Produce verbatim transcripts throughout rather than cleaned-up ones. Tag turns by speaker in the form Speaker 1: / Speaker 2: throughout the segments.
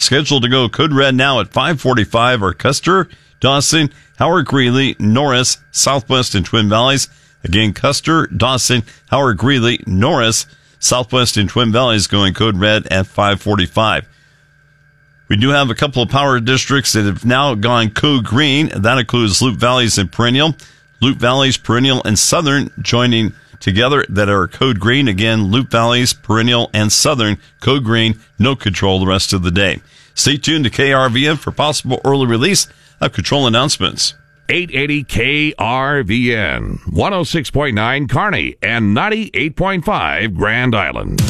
Speaker 1: scheduled to go code red now at five forty-five are Custer, Dawson, Howard Greeley, Norris, Southwest, and Twin Valleys. Again, Custer, Dawson, Howard Greeley, Norris, Southwest, and Twin Valleys going code red at five forty-five. We do have a couple of power districts that have now gone code green. That includes Loup Valleys and Perennial. Loup Valleys, Perennial, and Southern joining together that are code green. Again, Loup Valleys, Perennial, and Southern code green. No control the rest of the day. Stay tuned to K R V N for possible early release of control announcements.
Speaker 2: eight eighty K R V N, one oh six point nine Kearney, and ninety-eight point five Grand Island.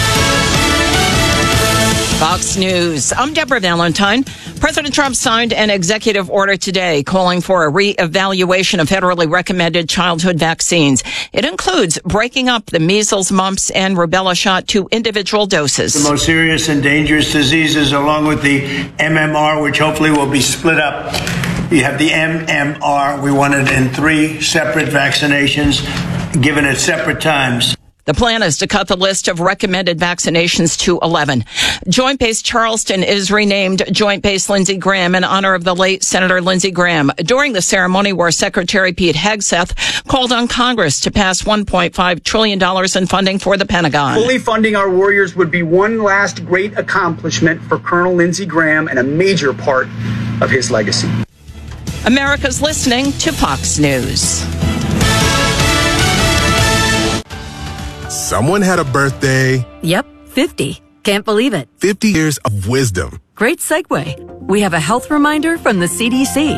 Speaker 3: Fox News. I'm Deborah Valentine. President Trump signed an executive order today calling for a reevaluation of federally recommended childhood vaccines. It includes breaking up the measles, mumps, and rubella shot to individual doses.
Speaker 4: The most serious and dangerous diseases, along with the M M R, which hopefully will be split up. You have the M M R. We want it in three separate vaccinations, given at separate times.
Speaker 3: The plan is to cut the list of recommended vaccinations to eleven. Joint Base Charleston is renamed Joint Base Lindsey Graham in honor of the late Senator Lindsey Graham during the ceremony where Secretary Pete Hegseth called on Congress to pass one point five trillion dollars in funding for the Pentagon.
Speaker 5: Fully funding our warriors would be one last great accomplishment for Colonel Lindsey Graham and a major part of his legacy.
Speaker 3: America's listening to Fox News.
Speaker 6: Someone had a birthday.
Speaker 7: Yep, fifty. Can't believe it.
Speaker 6: fifty years of wisdom.
Speaker 7: Great segue. We have a health reminder from the C D C.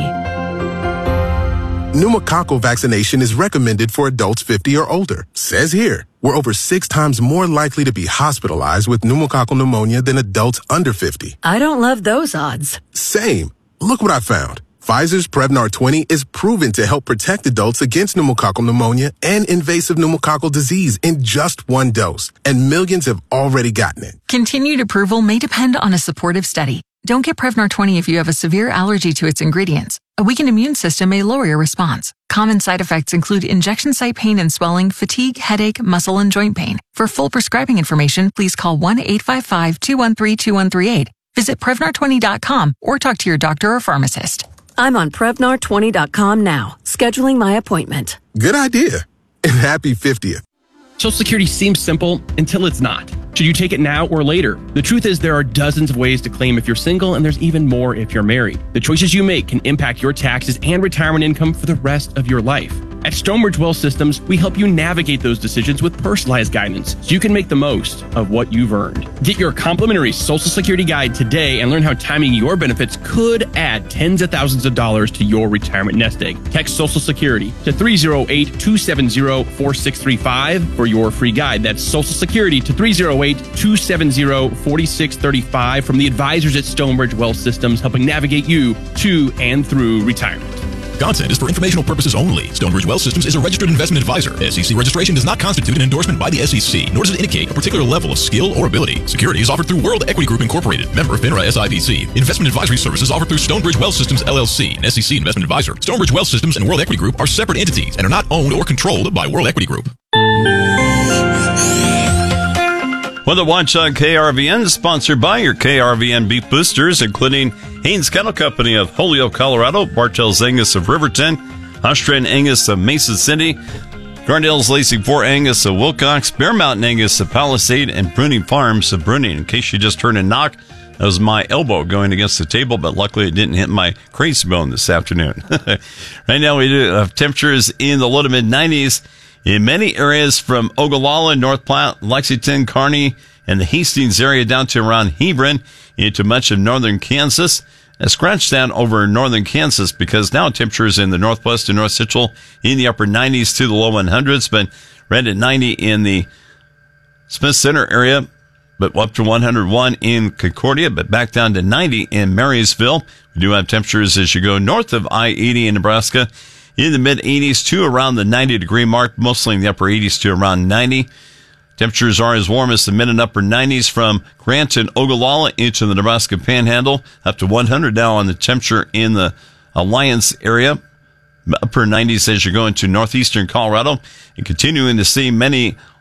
Speaker 6: Pneumococcal vaccination is recommended for adults fifty or older. Says here, we're over six times more likely to be hospitalized with pneumococcal pneumonia than adults under fifty.
Speaker 7: I don't love those odds.
Speaker 6: Same. Look what I found. Pfizer's Prevnar twenty is proven to help protect adults against pneumococcal pneumonia and invasive pneumococcal disease in just one dose. And millions have already gotten it.
Speaker 8: Continued approval may depend on a supportive study. Don't get Prevnar twenty if you have a severe allergy to its ingredients. A weakened immune system may lower your response. Common side effects include injection site pain and swelling, fatigue, headache, muscle, and joint pain. For full prescribing information, please call one eight five five, two one three, two one three eight. Visit Prevnar twenty dot com or talk to your doctor or pharmacist.
Speaker 7: I'm on Prevnar twenty dot com now, scheduling my appointment.
Speaker 6: Good idea. And happy fiftieth.
Speaker 9: Social Security seems simple until it's not. Should you take it now or later? The truth is there are dozens of ways to claim if you're single, and there's even more if you're married. The choices you make can impact your taxes and retirement income for the rest of your life. At Stonebridge Wealth Systems, we help you navigate those decisions with personalized guidance so you can make the most of what you've earned. Get your complimentary Social Security guide today and learn how timing your benefits could add tens of thousands of dollars to your retirement nest egg. Text Social Security to three oh eight, two seven oh, four six three five for your free guide. That's Social Security to three oh eight, two seven oh, four six three five from the advisors at Stonebridge Wealth Systems, helping navigate you to and through retirement.
Speaker 10: Content is for informational purposes only. Stonebridge Wealth Systems is a registered investment advisor. S E C registration does not constitute an endorsement by the S E C, nor does it indicate a particular level of skill or ability. Securities offered through World Equity Group Incorporated, member FINRA S I P C. Investment advisory services offered through Stonebridge Wealth Systems L L C, an S E C investment advisor. Stonebridge Wealth Systems and World Equity Group are separate entities and are not owned or controlled by World Equity Group.
Speaker 1: Weather Watch on K R V N is sponsored by your K R V N beef boosters, including Haynes Cattle Company of Holyoke, Colorado, Bartell's Angus of Riverton, Austrian Angus of Mason City, Gardell's Lacey Four Angus of Wilcox, Bear Mountain Angus of Palisade, and Bruning Farms of Bruning. In case you just heard a knock, that was my elbow going against the table, but luckily it didn't hit my crazy bone this afternoon. Right now we do have temperatures in the low to mid nineties in many areas from Ogallala, North Platte, Lexington, Kearney, and the Hastings area down to around Hebron into much of northern Kansas. A scratch down over northern Kansas because now temperatures in the northwest and north central in the upper nineties to the low hundreds, but right at ninety in the Smith Center area, but up to one hundred one in Concordia, but back down to ninety in Marysville. We do have temperatures as you go north of I eighty in Nebraska in the mid eighties to around the ninety degree mark, mostly in the upper eighties to around ninety. Temperatures are as warm as the mid and upper nineties from Grant and Ogallala into the Nebraska Panhandle, up to one hundred now on the temperature in the Alliance area. Upper nineties as you go into northeastern Colorado, and continuing to see many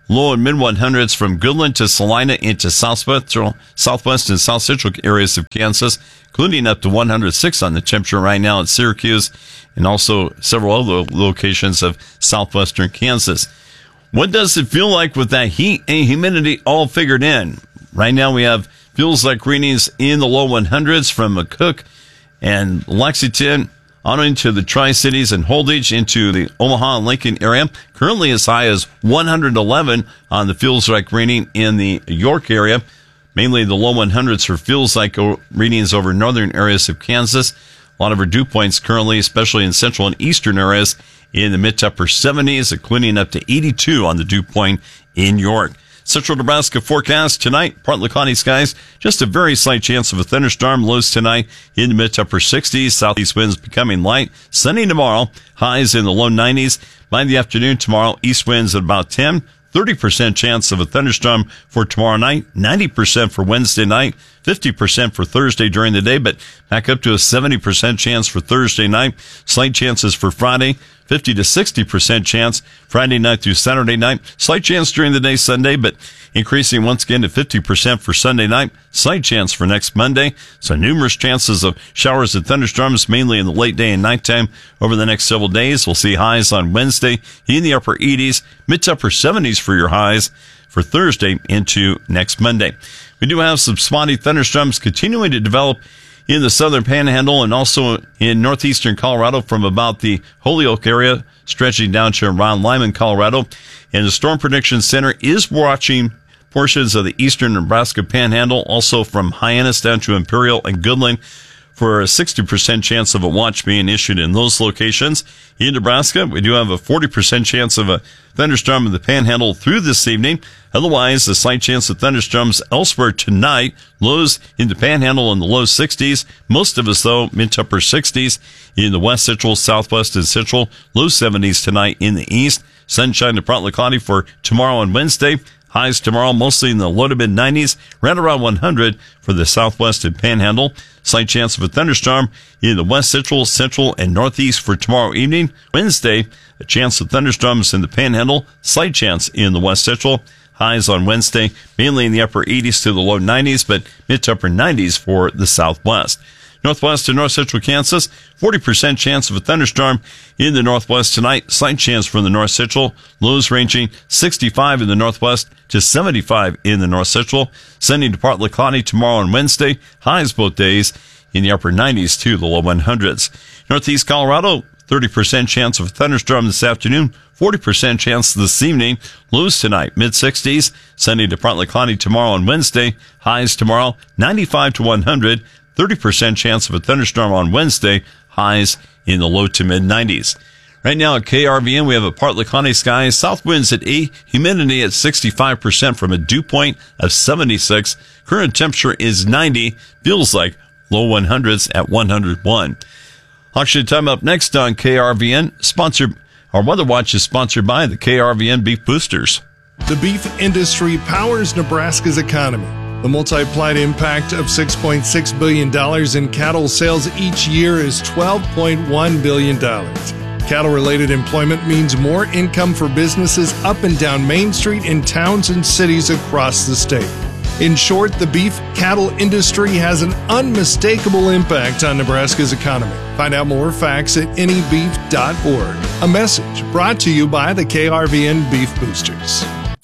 Speaker 1: low and mid one hundreds from Goodland to Salina into southwest, southwest and south central areas of Kansas, including up to one hundred six on the temperature right now at Syracuse and also several other locations of southwestern Kansas. What does it feel like with that heat and humidity all figured in? Right now we have feels like readings in the low one hundreds from McCook and Lexington on into the Tri-Cities and Holdridge into the Omaha and Lincoln area. Currently as high as one hundred eleven on the feels like reading in the York area. Mainly the low one hundreds for feels like readings over northern areas of Kansas. A lot of our dew points currently, especially in central and eastern areas, in the mid to upper seventies, including up to eighty-two on the dew point in York. Central Nebraska forecast tonight, partly cloudy skies, just a very slight chance of a thunderstorm. Lows tonight in the mid to upper sixties, southeast winds becoming light. Sunny tomorrow, highs in the low nineties. By the afternoon tomorrow, east winds at about ten. thirty percent chance of a thunderstorm for tomorrow night, ninety percent for Wednesday night, fifty percent for Thursday during the day, but back up to a seventy percent chance for Thursday night. Slight chances for Friday, fifty to sixty percent chance Friday night through Saturday night. Slight chance during the day Sunday, but increasing once again to fifty percent for Sunday night. Slight chance for next Monday. So numerous chances of showers and thunderstorms, mainly in the late day and nighttime over the next several days. We'll see highs on Wednesday in the upper eighties, mid to upper seventies for your highs for Thursday into next Monday. We do have some spotty thunderstorms continuing to develop in the southern panhandle and also in northeastern Colorado from about the Holyoke area stretching down to around Lyman, Colorado. And the Storm Prediction Center is watching portions of the eastern Nebraska panhandle, also from Hyannis down to Imperial and Goodland, for a sixty percent chance of a watch being issued in those locations. In Nebraska, we do have a forty percent chance of a thunderstorm in the panhandle through this evening. Otherwise, a slight chance of thunderstorms elsewhere tonight. Lows in the panhandle in the low sixties. Most of us, though, mid to upper sixties in the west central, southwest, and central. Low seventies tonight in the east. Sunshine to partly cloudy for tomorrow and Wednesday. Highs tomorrow mostly in the low to mid nineties, right around one hundred for the southwest and panhandle. Slight chance of a thunderstorm in the west central, central, and northeast for tomorrow evening. Wednesday, a chance of thunderstorms in the panhandle. Slight chance in the west central. Highs on Wednesday, mainly in the upper eighties to the low nineties, but mid to upper nineties for the southwest. Northwest and north central Kansas, forty percent chance of a thunderstorm in the northwest tonight. Slight chance from the north central. Lows ranging sixty-five in the northwest to seventy-five in the north central. Sunny to partly cloudy tomorrow and Wednesday. Highs both days in the upper nineties to the low hundreds. Northeast Colorado, thirty percent chance of a thunderstorm this afternoon. forty percent chance this evening. Lows tonight, mid sixties. Sunny to partly cloudy tomorrow and Wednesday. Highs tomorrow, ninety-five to one hundred. thirty percent chance of a thunderstorm on Wednesday, highs in the low to mid nineties. Right now at K R V N, we have a partly cloudy sky, south winds at eight, humidity at sixty-five percent from a dew point of seventy-six. Current temperature is ninety, feels like low one hundreds at one hundred one. Auction time up next on K R V N, sponsored, our Weather Watch is sponsored by the K R V N Beef Boosters.
Speaker 11: The beef industry powers Nebraska's economy. The multiplied impact of six point six billion dollars in cattle sales each year is twelve point one billion dollars. Cattle-related employment means more income for businesses up and down Main Street in towns and cities across the state. In short, the beef cattle industry has an unmistakable impact on Nebraska's economy. Find out more facts at any beef dot org. A message brought to you by the K R V N Beef Boosters.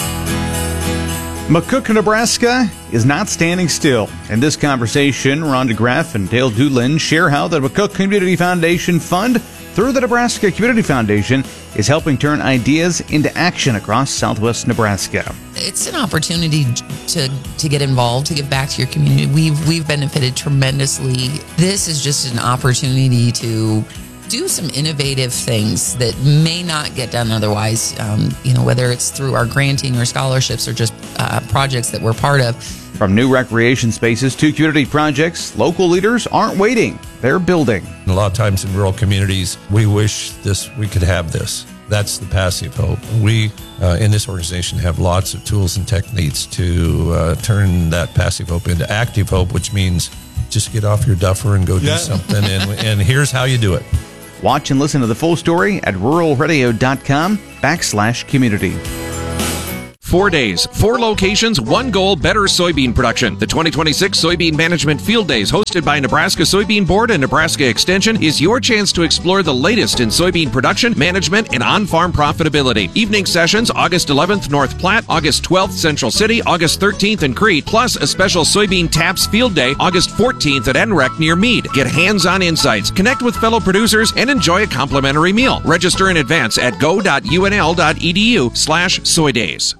Speaker 12: McCook, Nebraska is not standing still. In this conversation, Rhonda Graff and Dale Doolin share how the McCook Community Foundation Fund, through the Nebraska Community Foundation, is helping turn ideas into action across southwest Nebraska.
Speaker 13: It's an opportunity to to get involved, to give back to your community. We've we've benefited tremendously. This is just an opportunity to do some innovative things that may not get done otherwise, um, you know, whether it's through our granting or scholarships or just uh, projects that we're part of.
Speaker 12: From new recreation spaces to community projects, local leaders aren't waiting, they're building.
Speaker 14: A lot of times in rural communities, we wish this we could have this. That's the passive hope. We, uh, in this organization, have lots of tools and techniques to uh, turn that passive hope into active hope, which means just get off your duffer and go do yeah. something, and, and here's how you do it.
Speaker 12: Watch and listen to the full story at rural radio dot com backslash community.
Speaker 15: four days. Four locations, one goal, better soybean production. The twenty twenty-six Soybean Management Field Days, hosted by Nebraska Soybean Board and Nebraska Extension, is your chance to explore the latest in soybean production, management, and on-farm profitability. Evening sessions, August eleventh, North Platte, August twelfth, Central City, August thirteenth in Crete, plus a special Soybean Taps Field Day, August fourteenth at N R E C near Meade. Get hands-on insights, connect with fellow producers, and enjoy a complimentary meal. Register in advance at go.unl.edu slash soydays.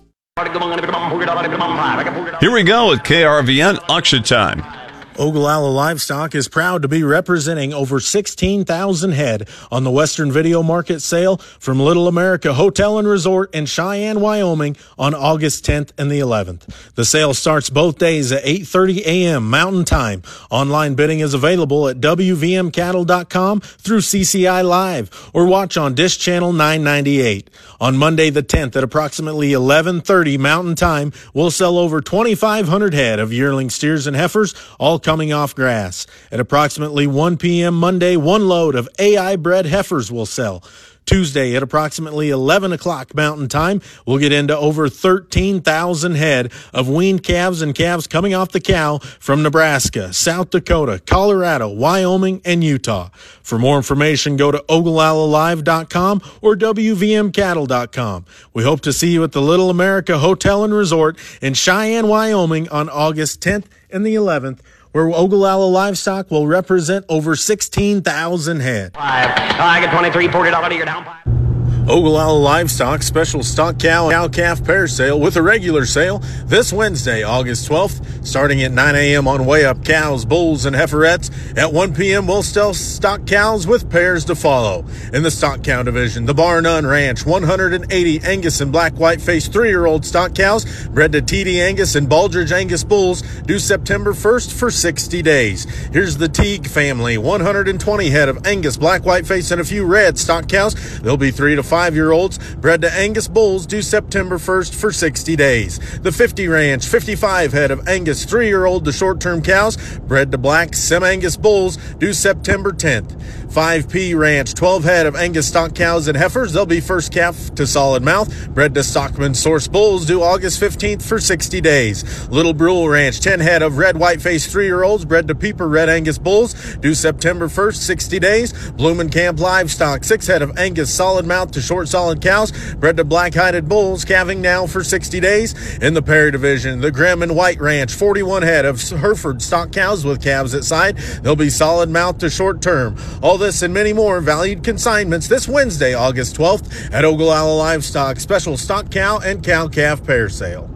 Speaker 1: Here we go with K R V N Auction Time.
Speaker 16: Ogallala Livestock is proud to be representing over sixteen thousand head on the Western Video Market sale from Little America Hotel and Resort in Cheyenne, Wyoming on August tenth and the eleventh. The sale starts both days at eight thirty a.m. Mountain Time. Online bidding is available at w v m cattle dot com through C C I Live or watch on Dish Channel nine ninety-eight. On Monday the tenth at approximately eleven thirty Mountain Time, we'll sell over twenty-five hundred head of yearling steers and heifers, all coming off grass. At approximately one p.m. Monday, one load of A I bred heifers will sell. Tuesday at approximately eleven o'clock Mountain Time, we'll get into over thirteen thousand head of weaned calves and calves coming off the cow from Nebraska, South Dakota, Colorado, Wyoming, and Utah. For more information, go to ogallala live dot com or w v m cattle dot com. We hope to see you at the Little America Hotel and Resort in Cheyenne, Wyoming on August tenth and the eleventh, where Ogallala Livestock will represent over sixteen thousand head.
Speaker 17: Five. I get twenty-three, forty dollars a year down.
Speaker 16: Ogallala Livestock special stock cow cow calf pair sale with a regular sale this Wednesday, August twelfth, starting at nine a.m. on Way Up cows, bulls, and heiferettes. At one p.m. we'll sell stock cows with pairs to follow. In the stock cow division, the Bar None Ranch one hundred eighty Angus and black white face three-year-old stock cows bred to T D Angus and Baldridge Angus bulls due September first for sixty days. Here's the Teague family, one hundred twenty head of Angus, black white face, and a few red stock cows. They'll be three to five five-year-olds bred to Angus bulls due September first for sixty days. The fifty Ranch, fifty-five head of Angus three-year-old to short-term cows bred to black Sem-Angus bulls due September tenth. five P Ranch, twelve head of Angus stock cows and heifers. They'll be first calf to solid mouth bred to Stockman source bulls due August fifteenth for sixty days. Little Brule Ranch, ten head of red white-faced three-year-olds bred to Peeper red Angus bulls due September first, sixty days. Blumenkamp Livestock, six head of Angus solid mouth to short solid cows bred to black-hided bulls, calving now for sixty days. In the Perry division, the Grimm and White Ranch, forty-one head of Hereford stock cows with calves at side. They'll be solid mouth to short term. All this and many more valued consignments this Wednesday, August twelfth at Ogallala Livestock special stock cow and cow calf pair sale.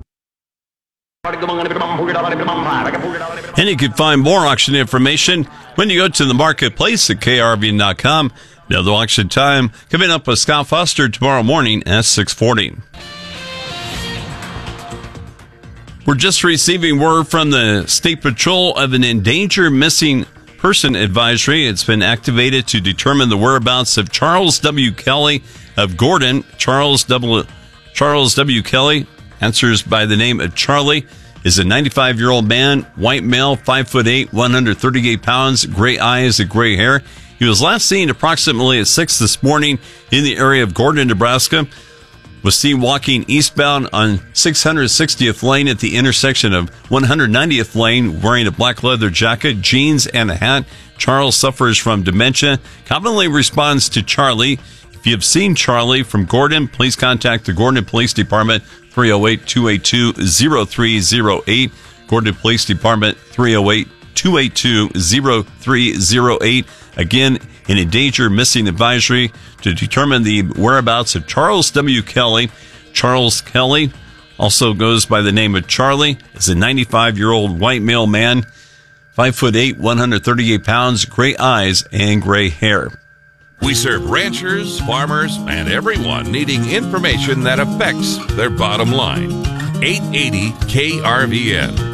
Speaker 1: And you can find more auction information when you go to the marketplace at K R V N dot com. Another auction time coming up with Scott Foster tomorrow morning at six forty. We're just receiving word from the State Patrol of an endangered missing person advisory. It's been activated to determine the whereabouts of Charles W. Kelly of Gordon. Charles W. Charles W. Kelly, answers by the name of Charlie, is a ninety-five-year-old man, white male, five foot eight, one hundred thirty-eight pounds, gray eyes and gray hair. He was last seen approximately at six this morning in the area of Gordon, Nebraska. Was seen walking eastbound on six hundred sixtieth Lane at the intersection of one hundred ninetieth Lane, wearing a black leather jacket, jeans, and a hat. Charles suffers from dementia, commonly responds to Charlie. If you have seen Charlie from Gordon, please contact the Gordon Police Department, three oh eight, two eight two, oh three oh eight. Gordon Police Department, three oh eight, two eight two, oh three oh eight. Again, an endangered missing advisory to determine the whereabouts of Charles W. Kelly. Charles Kelly also goes by the name of Charlie, is a ninety-five-year-old white male man, five foot eight, one hundred thirty-eight pounds, gray eyes, and gray hair.
Speaker 2: We serve ranchers, farmers, and everyone needing information that affects their bottom line. eight eighty K R V N.